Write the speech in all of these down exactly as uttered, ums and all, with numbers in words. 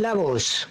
La voz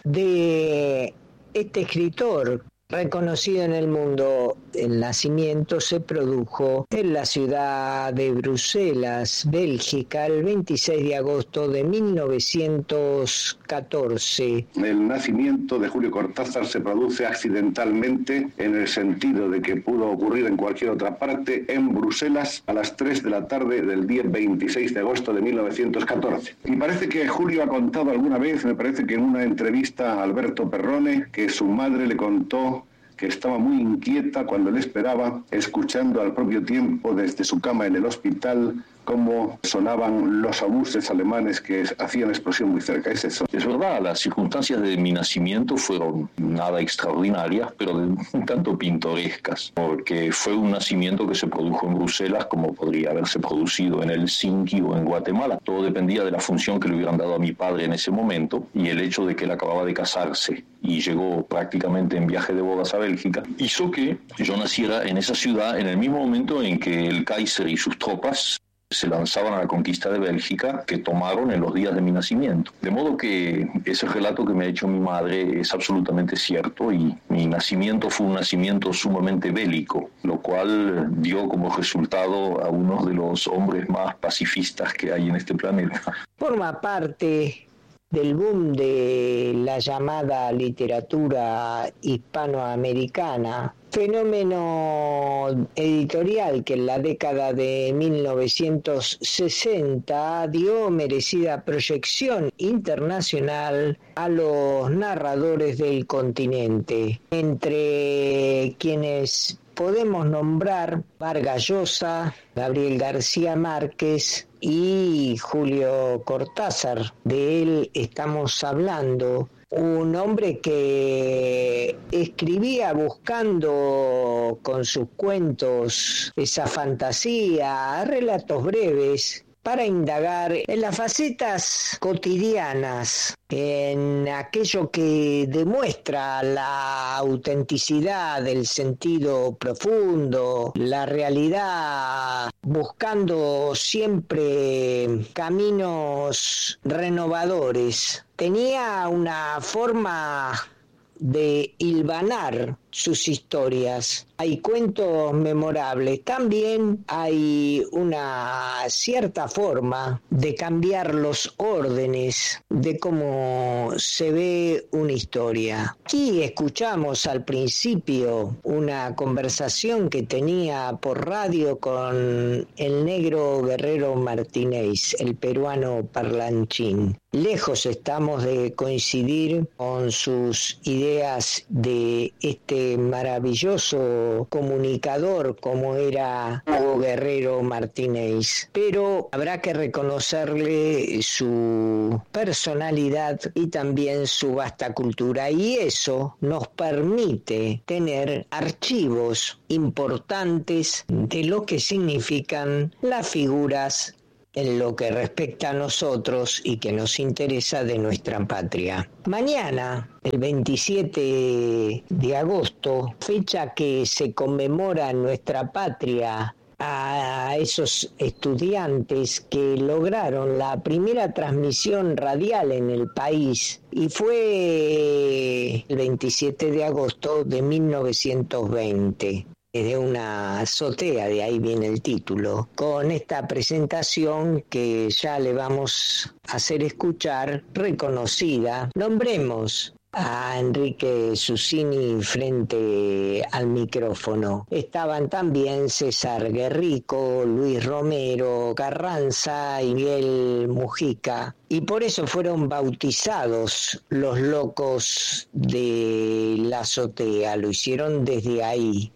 de este escritor reconocido en el mundo. El nacimiento se produjo en la ciudad de Bruselas, Bélgica, el veintiséis de agosto de mil novecientos catorce. El nacimiento de Julio Cortázar se produce accidentalmente, en el sentido de que pudo ocurrir en cualquier otra parte, en Bruselas a las tres de la tarde del día veintiséis de agosto de mil novecientos catorce. Y parece que Julio ha contado alguna vez, me parece que en una entrevista a Alberto Perrone, que su madre le contó que estaba muy inquieta cuando le esperaba, escuchando al propio tiempo desde su cama en el hospital cómo sonaban los obuses alemanes que hacían explosión muy cerca. ¿Es eso? Es verdad, las circunstancias de mi nacimiento fueron nada extraordinarias, pero un tanto pintorescas, porque fue un nacimiento que se produjo en Bruselas como podría haberse producido en Helsinki o en Guatemala. Todo dependía de la función que le hubieran dado a mi padre en ese momento y el hecho de que él acababa de casarse y llegó prácticamente en viaje de bodas a Bélgica, hizo que yo naciera en esa ciudad en el mismo momento en que el Kaiser y sus tropas se lanzaban a la conquista de Bélgica, que tomaron en los días de mi nacimiento. De modo que ese relato que me ha hecho mi madre es absolutamente cierto, y mi nacimiento fue un nacimiento sumamente bélico, lo cual dio como resultado a uno de los hombres más pacifistas que hay en este planeta. Forma parte del boom de la llamada literatura hispanoamericana, fenómeno editorial que en la década de mil novecientos sesenta dio merecida proyección internacional a los narradores del continente, entre quienes podemos nombrar Vargas Llosa, Gabriel García Márquez y Julio Cortázar. De él estamos hablando. Un hombre que escribía buscando con sus cuentos esa fantasía, relatos breves, para indagar en las facetas cotidianas, en aquello que demuestra la autenticidad, el sentido profundo, la realidad, buscando siempre caminos renovadores. Tenía una forma de hilvanar sus historias. Hay cuentos memorables. También hay una cierta forma de cambiar los órdenes de cómo se ve una historia. Aquí escuchamos al principio una conversación que tenía por radio con el negro Guerrero Martínez, el peruano parlanchín. Lejos estamos de coincidir con sus ideas de este maravilloso comunicador como era Hugo Guerrero Martínez, pero habrá que reconocerle su personalidad y también su vasta cultura, y eso nos permite tener archivos importantes de lo que significan las figuras en lo que respecta a nosotros y que nos interesa de nuestra patria. Mañana, el veintisiete de agosto, fecha que se conmemora en nuestra patria a esos estudiantes que lograron la primera transmisión radial en el país, y fue el veintisiete de agosto de mil novecientos veinte. De una azotea, de ahí viene el título, con esta presentación que ya le vamos a hacer escuchar, reconocida. Nombremos a Enrique Susini frente al micrófono. Estaban también César Guerrico, Luis Romero, Carranza y Miguel Mujica, y por eso fueron bautizados los locos de la azotea. Lo hicieron desde ahí.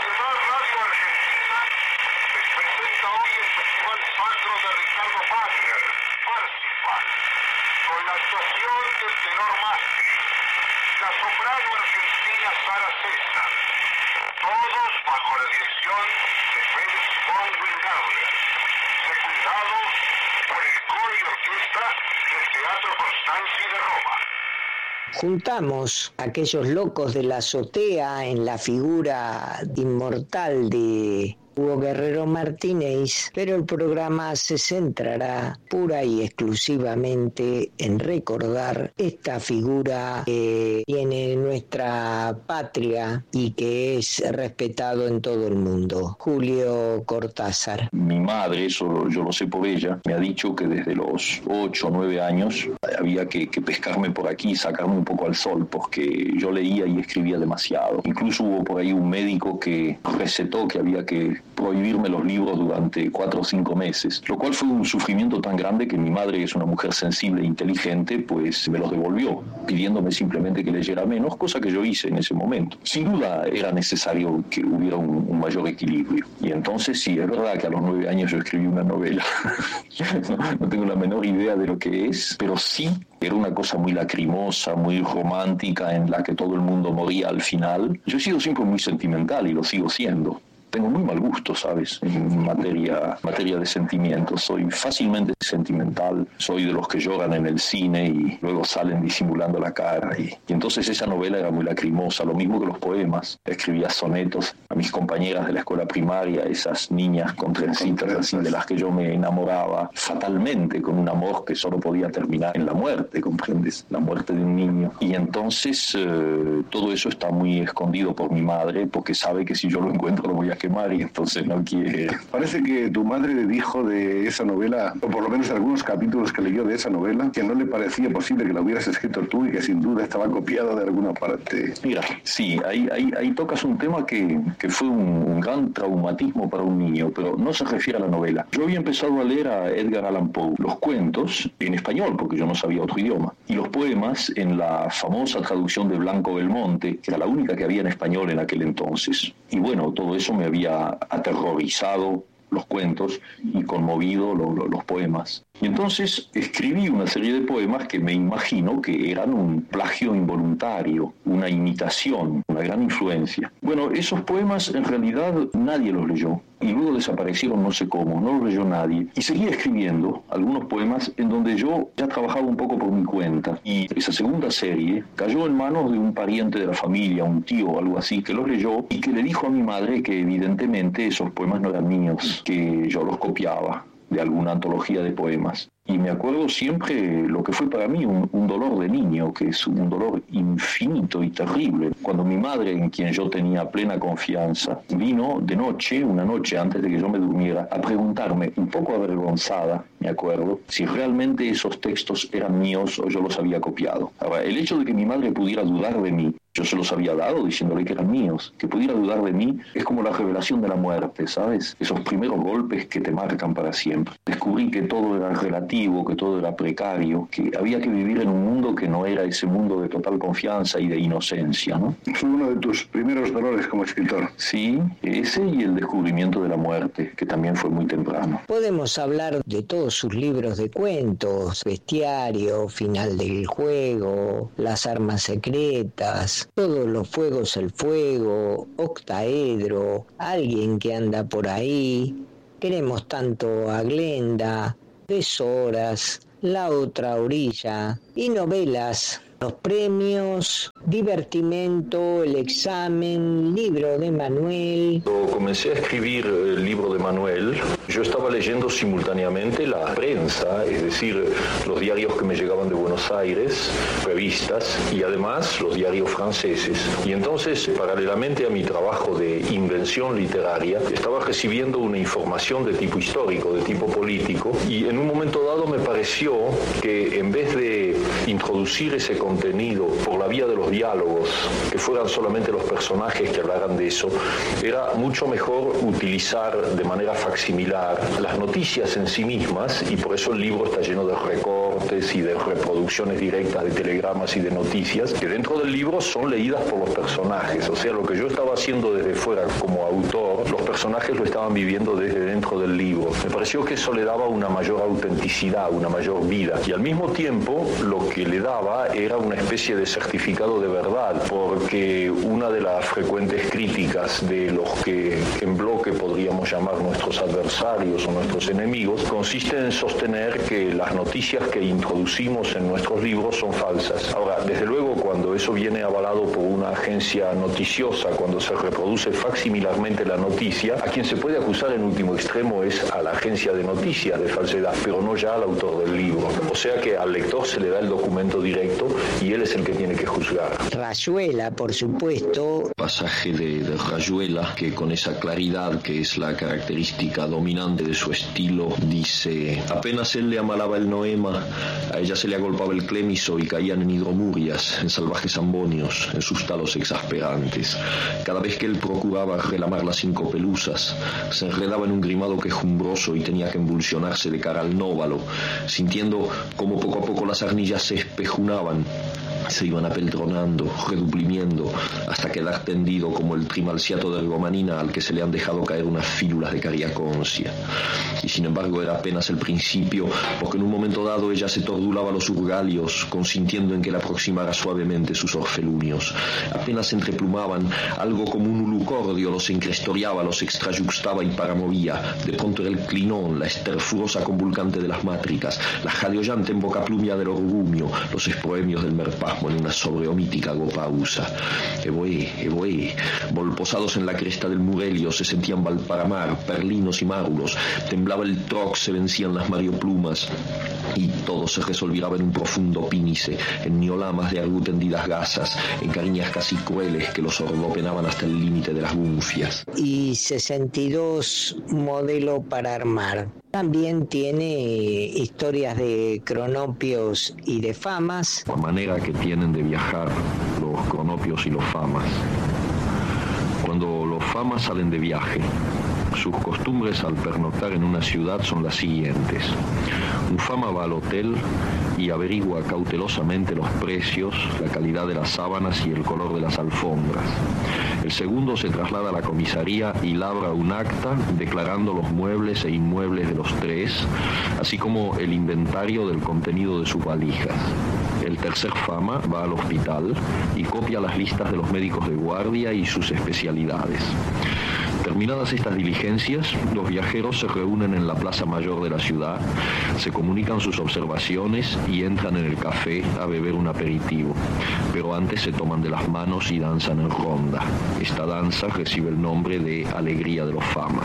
Juntamos a aquellos locos de la azotea en la figura inmortal de Hugo Guerrero Martínez, pero el programa se centrará pura y exclusivamente en recordar esta figura que tiene nuestra patria y que es respetado en todo el mundo, Julio Cortázar. Mi madre, eso yo lo sé por ella, me ha dicho que desde los ocho o nueve años había que, que pescarme por aquí y sacarme un poco al sol, porque yo leía y escribía demasiado. Incluso hubo por ahí un médico que recetó que había que prohibirme los libros durante cuatro o cinco meses, lo cual fue un sufrimiento tan grande que mi madre, que es una mujer sensible e inteligente, pues me los devolvió, pidiéndome simplemente que leyera menos, cosa que yo hice en ese momento. Sin duda era necesario que hubiera un, un mayor equilibrio. Y entonces sí, es verdad que a los nueve años yo escribí una novela. no, no tengo la menor idea de lo que es, pero sí era una cosa muy lacrimosa, muy romántica, en la que todo el mundo moría al final. Yo he sido siempre muy sentimental y lo sigo siendo. Tengo muy mal gusto, ¿sabes?, en materia, materia de sentimientos. Soy fácilmente sentimental, soy de los que lloran en el cine y luego salen disimulando la cara. Y, y entonces esa novela era muy lacrimosa, lo mismo que los poemas. Escribía sonetos a mis compañeras de la escuela primaria, esas niñas con trencitas así de las que yo me enamoraba fatalmente, con un amor que solo podía terminar en la muerte, ¿comprendes? La muerte de un niño. Y entonces eh, todo eso está muy escondido por mi madre, porque sabe que si yo lo encuentro lo voy a quemar y entonces no quiere. Parece que tu madre le dijo de esa novela, o por lo menos de algunos capítulos que leyó de esa novela, que no le parecía posible que la hubieras escrito tú y que sin duda estaba copiada de alguna parte. Mira, sí, ahí, ahí, ahí tocas un tema que, que fue un, un gran traumatismo para un niño, pero no se refiere a la novela. Yo había empezado a leer a Edgar Allan Poe, los cuentos en español, porque yo no sabía otro idioma, y los poemas en la famosa traducción de Blanco Belmonte, que era la única que había en español en aquel entonces. Y bueno, todo eso me había aterrorizado, los cuentos, y conmovido lo, lo, los poemas. Y entonces escribí una serie de poemas que me imagino que eran un plagio involuntario, una imitación, una gran influencia. Bueno, esos poemas en realidad nadie los leyó. Y luego desaparecieron no sé cómo, no los leyó nadie. Y seguí escribiendo algunos poemas en donde yo ya trabajaba un poco por mi cuenta. Y esa segunda serie cayó en manos de un pariente de la familia, un tío o algo así, que los leyó y que le dijo a mi madre que evidentemente esos poemas no eran míos, que yo los copiaba de alguna antología de poemas. Y me acuerdo siempre lo que fue para mí un, un dolor de niño, que es un dolor infinito y terrible. Cuando mi madre, en quien yo tenía plena confianza, vino de noche, una noche antes de que yo me durmiera, a preguntarme, un poco avergonzada, me acuerdo, si realmente esos textos eran míos o yo los había copiado. Ahora, el hecho de que mi madre pudiera dudar de mí, yo se los había dado diciéndole que eran míos, que pudiera dudar de mí, es como la revelación de la muerte, ¿sabes? Esos primeros golpes que te marcan para siempre. Descubrí que todo era relativo, que todo era precario, que había que vivir en un mundo que no era ese mundo de total confianza y de inocencia, ¿no? Fue uno de tus primeros dolores como escritor. Sí, ese y el descubrimiento de la muerte, que también fue muy temprano. Podemos hablar de todos sus libros de cuentos, Bestiario, Final del Juego, Las Armas Secretas, Todos los Fuegos el Fuego, Octaedro, Alguien que anda por ahí, Queremos tanto a Glenda, Deshoras, La otra orilla y novelas. Los premios, Divertimento, El examen, Libro de Manuel. Cuando comencé a escribir el libro de Manuel, yo estaba leyendo simultáneamente la prensa, es decir, los diarios que me llegaban de Buenos Aires, revistas, y además los diarios franceses. Y entonces, paralelamente a mi trabajo de invención literaria, estaba recibiendo una información de tipo histórico, de tipo político, y en un momento dado me pareció que en vez de introducir ese contenido por la vía de los diálogos, que fueran solamente los personajes que hablaran de eso, era mucho mejor utilizar de manera facsimilar las noticias en sí mismas, y por eso el libro está lleno de recortes y de reproducciones directas de telegramas y de noticias, que dentro del libro son leídas por los personajes. O sea, lo que yo estaba haciendo desde fuera como autor, los personajes lo estaban viviendo desde dentro del libro. Me pareció que eso le daba una mayor autenticidad, una mayor vida, y al mismo tiempo lo que le daba era una especie de certificado de verdad, porque una de las frecuentes críticas de los que en bloque podrían podríamos llamar nuestros adversarios o nuestros enemigos, consiste en sostener que las noticias que introducimos en nuestros libros son falsas. Ahora, desde luego, cuando eso viene avalado por una agencia noticiosa, cuando se reproduce facsimilarmente la noticia, a quien se puede acusar en último extremo es a la agencia de noticias de falsedad, pero no ya al autor del libro. O sea que al lector se le da el documento directo y él es el que tiene que juzgar. Rayuela, por supuesto. Pasaje de, de Rayuela, que con esa claridad que es la característica dominante de su estilo, dice: apenas él le amalaba el noema, a ella se le agolpaba el clémiso y caían en hidromurias, en salvajes ambonios, en sus talos exasperantes. Cada vez que él procuraba relamar las cinco pelusas, se enredaba en un grimado quejumbroso y tenía que embulsionarse de cara al nóvalo, sintiendo como poco a poco las arnillas se espejunaban, se iban apeltronando, reduprimiendo, hasta quedar tendido como el trimalciato de ergomanina al que se le han dejado caer unas fílulas de cariaconcia. Y sin embargo era apenas el principio, porque en un momento dado ella se tordulaba los urgalios, consintiendo en que le aproximara suavemente sus orfelunios. Apenas se entreplumaban, algo como un ulucordio los encrestoriaba, los extrayuxtaba y paramovía. De pronto era el clinón, la esterfurosa convulcante de las mátricas, la jadeollante embocaplumia del orgumio, los esproemios del merpasmo en una sobreomítica gopausa. Evoé, evoé, volposados en la cresta del Murelio se sentían Valparamar, perlinos y márulos, temblaba el troc, se vencían las marioplumas, y todo se resolviraba en un profundo pínice, en niolamas de argu tendidas gasas, en cariñas casi crueles que los ordopenaban hasta el límite de las gunfias. Y sesenta y dos, modelo para armar. También tiene historias de cronopios y de famas. La manera que tienen de viajar los cronopios y los famas. Cuando los famas salen de viaje, sus costumbres al pernoctar en una ciudad son las siguientes. Un fama va al hotel y averigua cautelosamente los precios, la calidad de las sábanas y el color de las alfombras. El segundo se traslada a la comisaría y labra un acta declarando los muebles e inmuebles de los tres, así como el inventario del contenido de sus valijas. El tercer fama va al hospital y copia las listas de los médicos de guardia y sus especialidades. Terminadas estas diligencias, los viajeros se reúnen en la plaza mayor de la ciudad, se comunican sus observaciones y entran en el café a beber un aperitivo. Pero antes se toman de las manos y danzan en ronda. Esta danza recibe el nombre de Alegría de los Famas.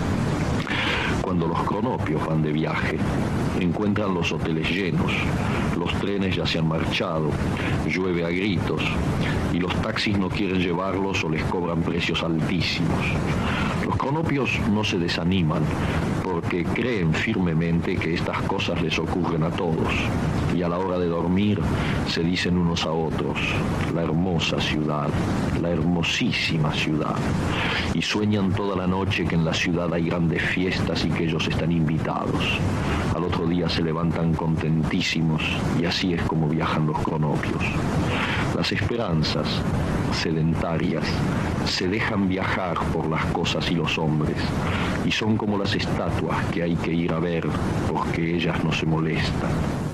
Cuando los cronopios van de viaje, encuentran los hoteles llenos, los trenes ya se han marchado, llueve a gritos y los taxis no quieren llevarlos o les cobran precios altísimos. Los cronopios no se desaniman porque creen firmemente que estas cosas les ocurren a todos y a la hora de dormir se dicen unos a otros: la hermosa ciudad, la hermosísima ciudad, y sueñan toda la noche que en la ciudad hay grandes fiestas y que ellos están invitados. Al otro día se levantan contentísimos y así es como viajan los cronopios. Las esperanzas sedentarias se dejan viajar por las cosas y los hombres y son como las estatuas que hay que ir a ver porque ellas no se molestan.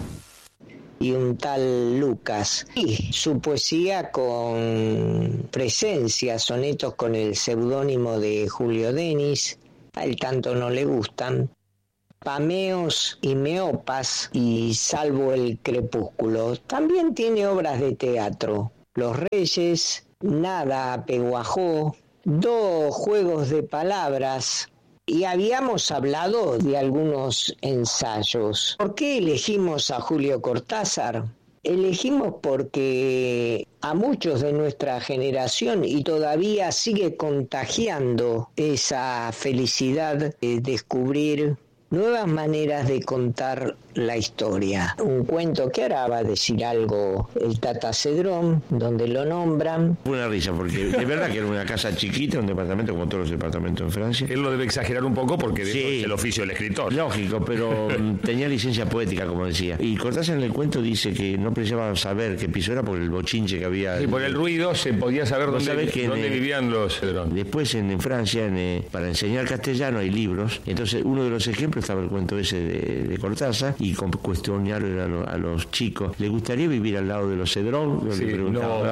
Y un tal Lucas, y su poesía con presencia, sonetos con el seudónimo de Julio Denis, a él tanto no le gustan, Pameos y Meopas y Salvo el crepúsculo. También tiene obras de teatro, Los Reyes, Nada apeguajó, Dos juegos de palabras. Y habíamos hablado de algunos ensayos. ¿Por qué elegimos a Julio Cortázar? Elegimos porque a muchos de nuestra generación y todavía sigue contagiando esa felicidad de descubrir nuevas maneras de contar la historia. Un cuento que ahora va a decir algo el Tata Cedrón, donde lo nombran. Fue una risa, porque de verdad que era una casa chiquita, un departamento como todos los departamentos en Francia. Él lo debe exagerar un poco porque de sí, eso es el oficio del escritor. Lógico, pero tenía licencia poética, como decía. Y Cortázar en el cuento dice que no precisaba saber qué piso era por el bochinche que había. Sí, por el ruido se podía saber dónde, vi, dónde en, vivían los Cedrón. Después en, en Francia, en, para enseñar castellano hay libros. Entonces uno de los ejemplos estaba el cuento ese de, de Cortázar, y con cuestionar a, lo, a los chicos, ¿le gustaría vivir al lado de los Cedrón? Sí, no,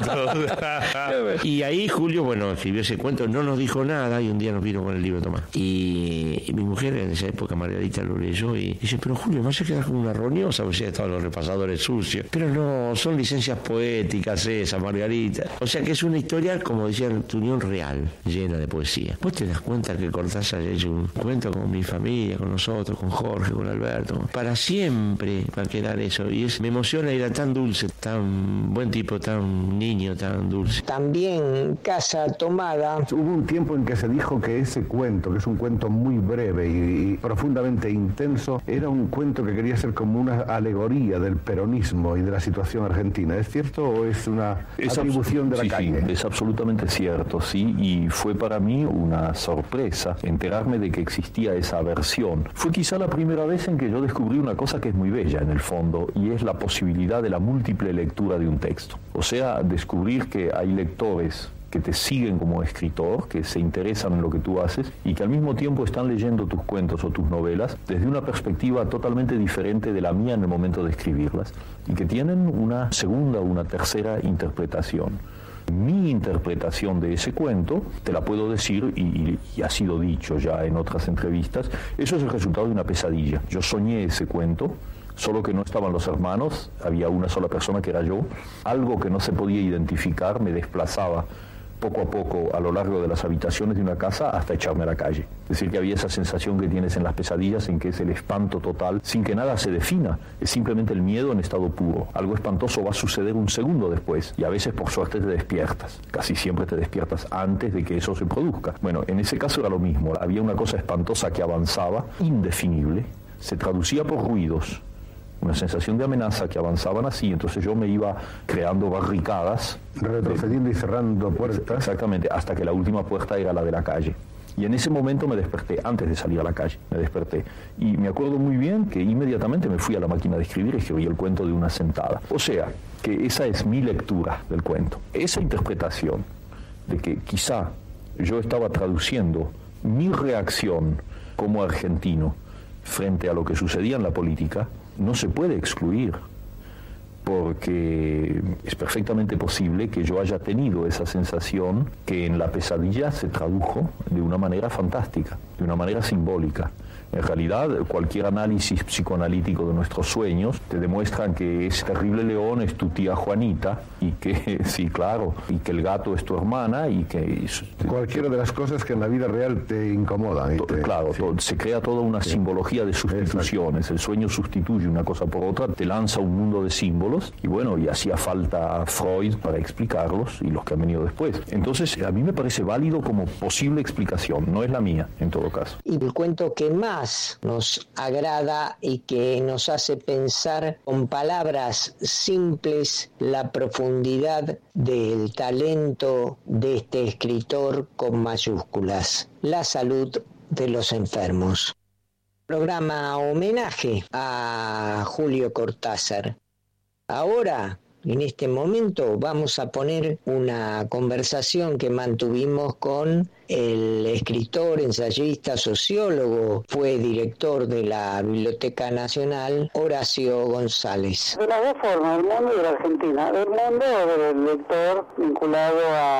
y ahí Julio, bueno, escribió ese cuento, no nos dijo nada y un día nos vino con el libro Tomás. Y, y mi mujer en esa época, Margarita, lo leyó y dice, pero Julio, me vas a quedar como una roñosa, porque ya estaban los repasadores sucios. Pero no, son licencias poéticas esas, Margarita. O sea que es una historia, como decían, tu unión real, llena de poesía. Vos te das cuenta que Cortázar ha hecho un cuento con mi familia, con nosotros, con Jorge, con Alberto. Para siempre va a quedar eso. Y es, me emociona, era tan dulce, tan buen tipo, tan niño, tan dulce. También Casa Tomada. Hubo un tiempo en que se dijo que ese cuento, que es un cuento muy breve y, y profundamente intenso, era un cuento que quería ser como una alegoría del peronismo y de la situación argentina. ¿Es cierto o es una es atribución de la sí, calle? Sí, es absolutamente cierto, sí, y fue para mí una sorpresa enterarme de que existía esa versión. Fue quizá la primera vez en que yo descubrí una cosa que es muy bella en el fondo, y es la posibilidad de la múltiple lectura de un texto. O sea, descubrir que hay lectores que te siguen como escritor, que se interesan en lo que tú haces y que al mismo tiempo están leyendo tus cuentos o tus novelas desde una perspectiva totalmente diferente de la mía en el momento de escribirlas y que tienen una segunda o una tercera interpretación. Mi interpretación de ese cuento, te la puedo decir, y, y ha sido dicho ya en otras entrevistas, eso es el resultado de una pesadilla. Yo soñé ese cuento, solo que no estaban los hermanos, había una sola persona que era yo, algo que no se podía identificar me desplazaba poco a poco a lo largo de las habitaciones de una casa hasta echarme a la calle. Es decir, que había esa sensación que tienes en las pesadillas en que es el espanto total, sin que nada se defina, es simplemente el miedo en estado puro. Algo espantoso va a suceder un segundo después y a veces por suerte te despiertas. Casi siempre te despiertas antes de que eso se produzca. Bueno, en ese caso era lo mismo, había una cosa espantosa que avanzaba, indefinible, se traducía por ruidos, una sensación de amenaza que avanzaban así, entonces yo me iba creando barricadas. Retrocediendo y cerrando puertas. Exactamente, hasta que la última puerta era la de la calle. Y en ese momento me desperté, antes de salir a la calle, me desperté. Y me acuerdo muy bien que inmediatamente me fui a la máquina de escribir y escribí el cuento de una sentada. O sea, que esa es mi lectura del cuento. Esa interpretación de que quizá yo estaba traduciendo mi reacción como argentino frente a lo que sucedía en la política, no se puede excluir, porque es perfectamente posible que yo haya tenido esa sensación que en la pesadilla se tradujo de una manera fantástica, de una manera simbólica. En realidad, cualquier análisis psicoanalítico de nuestros sueños te demuestran que ese terrible león es tu tía Juanita y que, sí, claro, y que el gato es tu hermana y que... Cualquiera de las cosas que en la vida real te incomodan. To, te, claro, sí. to, se crea toda una sí. simbología de sustituciones. Exacto. El sueño sustituye una cosa por otra, te lanza un mundo de símbolos y bueno, y hacía falta Freud para explicarlos y los que han venido después. Entonces, a mí me parece válido como posible explicación, no es la mía, en todo caso. Y el cuento que más nos agrada y que nos hace pensar con palabras simples la profundidad del talento de este escritor con mayúsculas, la salud de los enfermos. Programa homenaje a Julio Cortázar. Ahora, en este momento, vamos a poner una conversación que mantuvimos con el escritor, ensayista, sociólogo, fue director de la Biblioteca Nacional, Horacio González. De las dos formas, del mundo y de la Argentina. Del mundo, del lector vinculado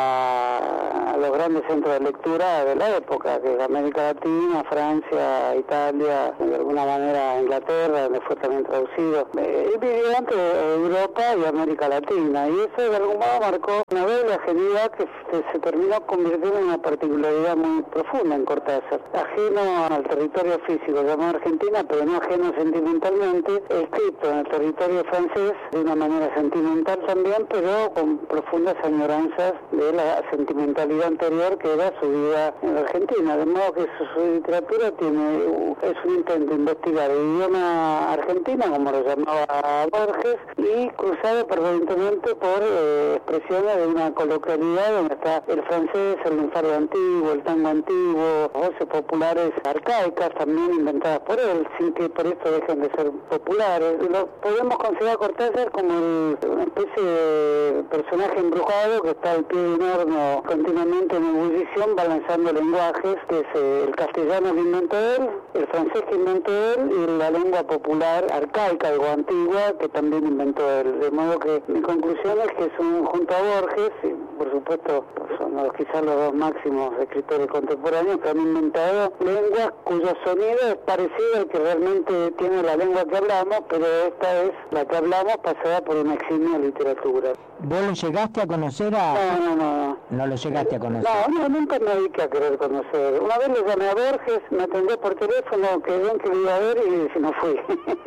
a, a los grandes centros de lectura de la época, que es América Latina, Francia, Italia, de alguna manera Inglaterra, donde fue también traducido. Él vivió entre Europa y América Latina, y eso de algún modo marcó una doble afinidad que se, se terminó convirtiendo en una particularidad muy profunda en Cortázar, ajeno al territorio físico llamado Argentina, pero no ajeno sentimentalmente, escrito en el territorio francés de una manera sentimental también, pero con profundas añoranzas de la sentimentalidad anterior que era su vida en Argentina, de modo que su, su literatura tiene es un intento de investigar el idioma argentino, como lo llamaba Borges, y cruzado permanentemente por eh, expresiones de una coloquialidad donde está el francés, el lunfardo antiguo, antiguo, el tango antiguo, voces populares arcaicas también inventadas por él, sin que por esto dejen de ser populares. Lo podemos considerar a Cortázar como el, una especie de personaje embrujado que está al pie de un horno continuamente en ebullición, balanzando lenguajes, que es eh, el castellano que inventó él, el francés que inventó él y la lengua popular arcaica o antigua que también inventó él. De modo que mi conclusión es que es un, junto a Borges, y por supuesto son los, quizás los dos máximos escritores contemporáneos que han inventado lenguas cuyo sonido es parecido al que realmente tiene la lengua que hablamos, pero esta es la que hablamos pasada por una eximia literatura. ¿Vos lo llegaste a conocer a...? No, no, no. ¿No lo llegaste a conocer? No, no, nunca me dediqué a querer conocer. Una vez le llamé a Borges, me atendió por teléfono, que bien que lo iba a ver y si no fui.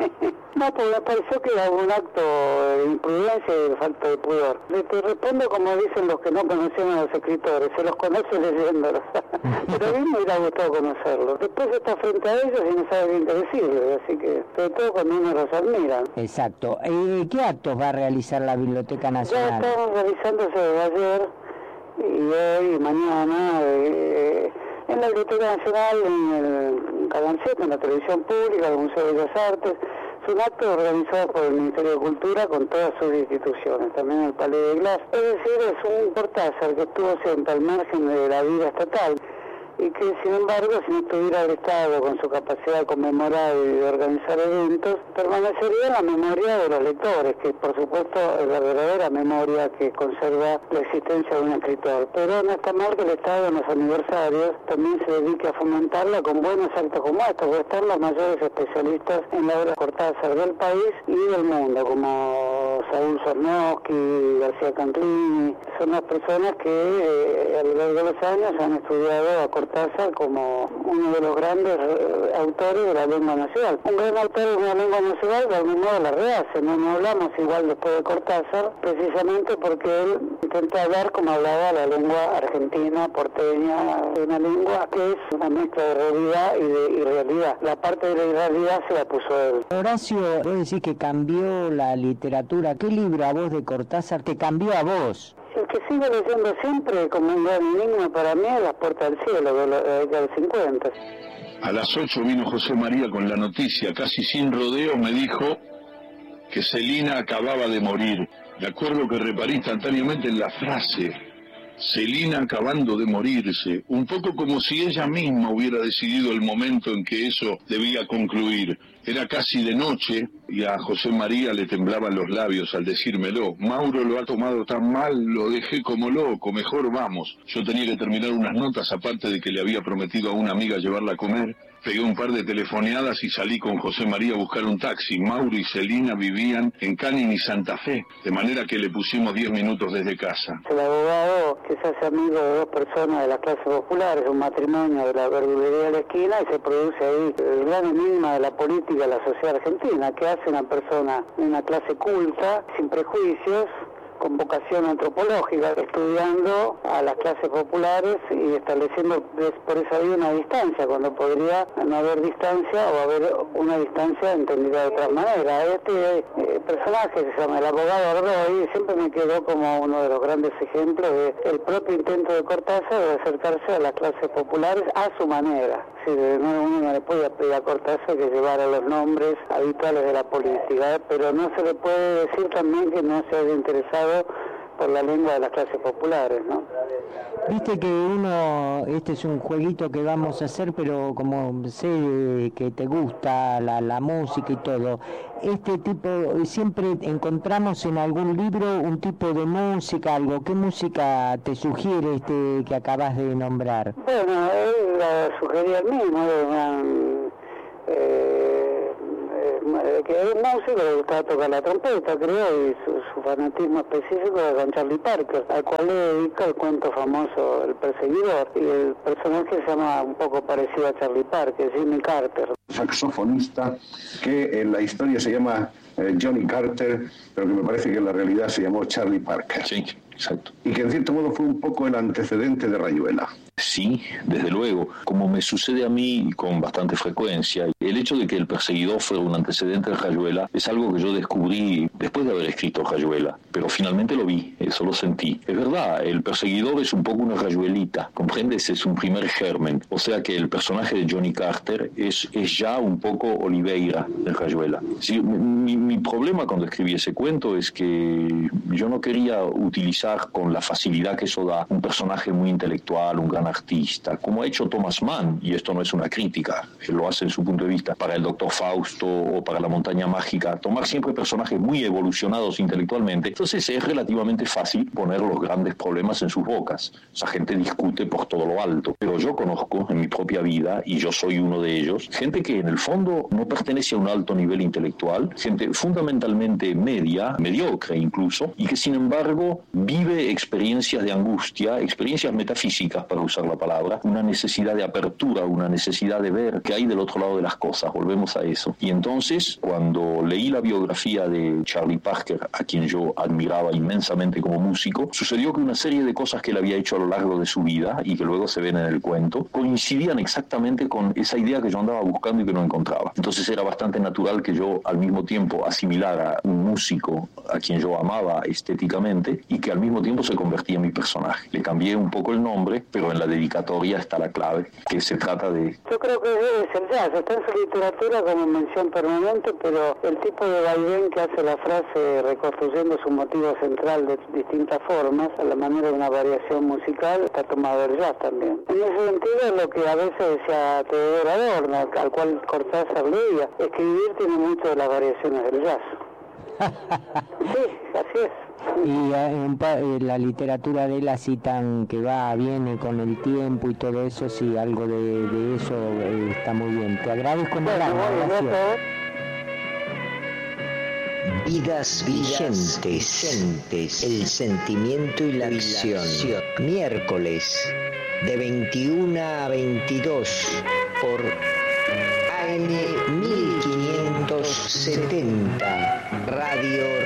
No, pues me pareció que era un acto de imprudencia y de falta de pudor. Te respondo como dicen los que no conocían a los escritores, se los conoce leyéndolos. Pero a mí me hubiera gustado conocerlos. Después está frente a ellos y no sabe bien qué decirles, así que sobre todo cuando uno los admira. Exacto. ¿Y qué actos va a realizar la Biblioteca Nacional? Ya estamos realizándose desde ayer y hoy y mañana eh, en la Biblioteca Nacional, en el Canal siete, en la televisión pública, el Museo de Bellas Artes. Es un acto organizado por el Ministerio de Cultura con todas sus instituciones, también el Palais de Glass. Es decir, es un Cortázar que estuvo siempre al margen de la vida estatal y que, sin embargo, si no estuviera el Estado con su capacidad de conmemorar y de organizar eventos, permanecería en la memoria de los lectores, que por supuesto es la verdadera memoria que conserva la existencia de un escritor. Pero no está mal que el Estado en los aniversarios también se dedique a fomentarla con buenos actos como estos, porque están los mayores especialistas en la obra de Cortázar del país y del mundo, como Saúl Sornowski, García Canclini. Son las personas que eh, a lo largo de los años han estudiado a Cortázar como uno de los grandes eh, autores de la lengua nacional. Un gran autor de una lengua nacional de algún modo la rehace, no, no hablamos igual después de Cortázar, precisamente porque él intenta hablar como hablaba la lengua argentina, porteña, una lengua que es una mezcla de realidad y de irrealidad. La parte de la irrealidad se la puso él. Horacio, vos decís que cambió la literatura. ¿Qué libro a vos de Cortázar te cambió a vos? El que sigo leyendo siempre como un gran enigma para mí es Las Puertas del Cielo, de la década del cincuenta. A las ocho vino José María con la noticia, casi sin rodeo me dijo que Celina acababa de morir. De acuerdo que reparé instantáneamente en la frase, Celina acabando de morirse, un poco como si ella misma hubiera decidido el momento en que eso debía concluir. Era casi de noche y a José María le temblaban los labios al decírmelo. Mauro lo ha tomado tan mal, lo dejé como loco, mejor vamos. Yo tenía que terminar unas notas, aparte de que le había prometido a una amiga llevarla a comer. Pegué un par de telefoneadas y salí con José María a buscar un taxi. Mauro y Celina vivían en Canin y Santa Fe, de manera que le pusimos diez minutos desde casa. El abogado que se hace amigo de dos personas de la clase popular, es un matrimonio de la verdulería de la esquina y se produce ahí el gran enigma de la política de la sociedad argentina, que hace una persona de una clase culta, sin prejuicios, con vocación antropológica, estudiando a las clases populares y estableciendo por esa vía una distancia, cuando podría no haber distancia o haber una distancia entendida de otra manera. Este eh, personaje que se llama el abogado Ardoy siempre me quedó como uno de los grandes ejemplos del propio intento de Cortázar de acercarse a las clases populares a su manera. Sí, de nuevo uno no le puede pedir a Cortázar que llevara los nombres habituales de la política, pero no se le puede decir también que no se haya interesado por la lengua de las clases populares, ¿no? Viste que uno, este es un jueguito que vamos a hacer, pero como sé que te gusta la, la música y todo, este tipo, siempre encontramos en algún libro un tipo de música, algo. ¿Qué música te sugiere este que acabas de nombrar? Bueno, él la sugería al mismo, era eh, eh, que era un músico, le gustaba tocar la trompeta, creo, y su, su fanatismo específico era con Charlie Parker, al cual le dedica el cuento famoso El Perseguidor, y el personaje se llama un poco parecido a Charlie Parker, Jimmy Carter. Saxofonista que en la historia se llama eh, Johnny Carter, pero que me parece que en la realidad se llamó Charlie Parker. Sí, exacto. Y que en cierto modo fue un poco el antecedente de Rayuela. Sí, desde luego. Como me sucede a mí con bastante frecuencia, el hecho de que el perseguidor fuera un antecedente de Rayuela es algo que yo descubrí después de haber escrito Rayuela, pero finalmente lo vi, eso lo sentí. Es verdad, el perseguidor es un poco una rayuelita, ¿comprendes? Es un primer germen, o sea que el personaje de Johnny Carter es, es ya un poco Oliveira de Rayuela. Sí, mi, mi problema cuando escribí ese cuento es que yo no quería utilizar con la facilidad que eso da un personaje muy intelectual, un gran artista, como ha hecho Thomas Mann, y esto no es una crítica, él lo hace en su punto de vista, para el Doctor Fausto o para la Montaña Mágica, tomar siempre personajes muy evolucionados intelectualmente. Entonces es relativamente fácil poner los grandes problemas en sus bocas. Esa gente discute por todo lo alto, pero yo conozco en mi propia vida, y yo soy uno de ellos, gente que en el fondo no pertenece a un alto nivel intelectual, gente fundamentalmente media, mediocre incluso, y que sin embargo vive experiencias de angustia, experiencias metafísicas, para usar la palabra, una necesidad de apertura, una necesidad de ver qué hay del otro lado de las cosas. Volvemos a eso. Y entonces, cuando leí la biografía de Charlie Parker, a quien yo admiraba inmensamente como músico, sucedió que una serie de cosas que él había hecho a lo largo de su vida y que luego se ven en el cuento, coincidían exactamente con esa idea que yo andaba buscando y que no encontraba. Entonces era bastante natural que yo al mismo tiempo asimilara un músico a quien yo amaba estéticamente y que al mismo tiempo se convertía en mi personaje. Le cambié un poco el nombre, pero en la dedicatoria está la clave, que se trata de... Yo creo que es el jazz, está en su literatura como mención permanente, pero el tipo de vaivén que hace la frase reconstruyendo su motivo central de distintas formas, a la manera de una variación musical, está tomado del jazz también. En ese sentido es lo que a veces decía Teodoro Adorno, al cual Cortázar leía, escribir tiene mucho de las variaciones del jazz. Sí, así es. Y en la literatura de él así tan que va, viene con el tiempo y todo eso, sí, algo de, de eso eh, está muy bien. Te agradezco mucho. Vidas vigentes, vigentes, el sentimiento y la acción. Miércoles, de veintiuna a veintidós, por A M mil quinientos setenta, Radio